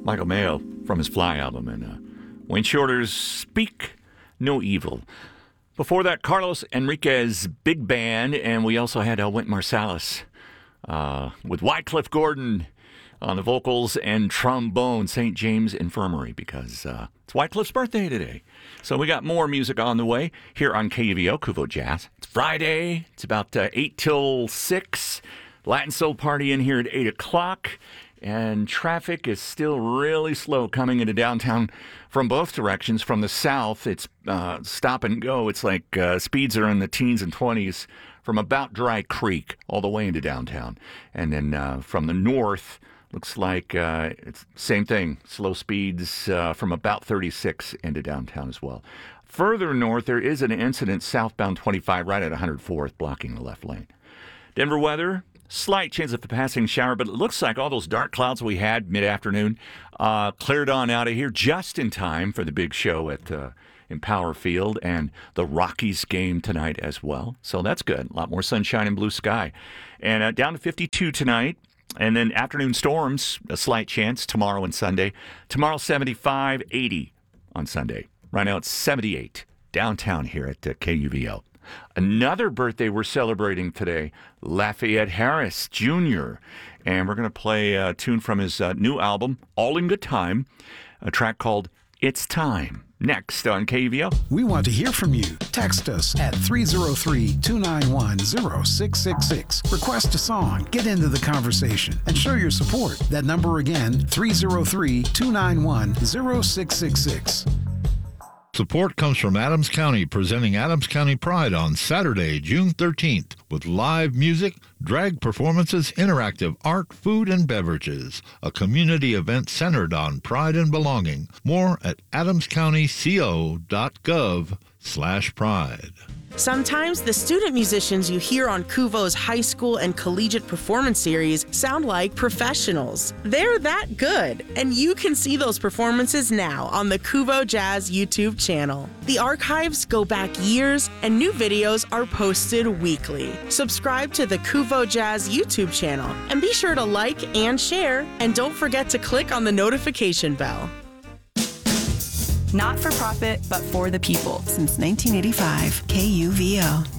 Michael Mayo from his Fly album, and Wayne Shorter's Speak No Evil. Before that, Carlos Enriquez Big Band, and we also had Wynton Marsalis with Wycliffe Gordon on the vocals and trombone, St. James Infirmary, because it's Wycliffe's birthday today. So we got more music on the way here on KUVO, Kuvo Jazz. It's Friday. It's about 8 till 6. Latin Soul Party in here at 8 o'clock. And traffic is still really slow coming into downtown from both directions. From the south, it's stop and go. It's like speeds are in the teens and 20s from about Dry Creek all the way into downtown. And then from the north, looks like it's same thing, slow speeds from about 36 into downtown as well. Further north, there is an incident southbound 25 right at 104th, blocking the left lane. Denver weather, slight chance of a passing shower, but it looks like all those dark clouds we had mid-afternoon cleared on out of here just in time for the big show at in Power Field and the Rockies game tonight as well. So that's good. A lot more sunshine and blue sky. And down to 52 tonight. And then afternoon storms, a slight chance tomorrow and Sunday. Tomorrow, 75, 80 on Sunday. Right now, it's 78 downtown here at KUVO. Another birthday we're celebrating today, Lafayette Harris Jr. And we're going to play a tune from his new album, All in Good Time, a track called It's Time. Next on KUVO. We want to hear from you. Text us at 303-291-0666. Request a song, get into the conversation, and show your support. That number again, 303-291-0666. Support comes from Adams County, presenting Adams County Pride on Saturday, June 13th, with live music, drag performances, interactive art, food, and beverages. A community event centered on pride and belonging. More at adamscountyco.gov/pride. Sometimes the student musicians you hear on Kuvo's high school and collegiate performance series sound like professionals. They're that good, and you can see those performances now on the Kuvo Jazz YouTube channel. The archives go back years, and new videos are posted weekly. Subscribe to the Kuvo Jazz YouTube channel, and be sure to like and share, and don't forget to click on the notification bell. Not for profit, but for the people. Since 1985, KUVO.